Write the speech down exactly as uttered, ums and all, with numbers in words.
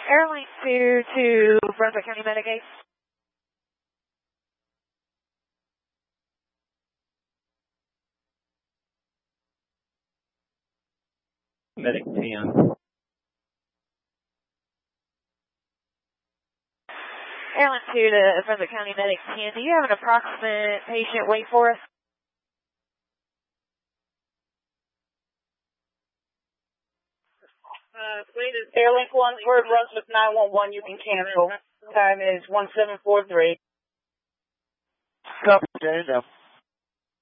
Airlink two to Brunswick County Medicaid. Medic ten. Airline two to Brunswick County Medic ten. Do you have an approximate patient wait for us? Uh, latest Airlink one for Brunswick nine one one, you can cancel. Time is one seven four three. Stop, Jane.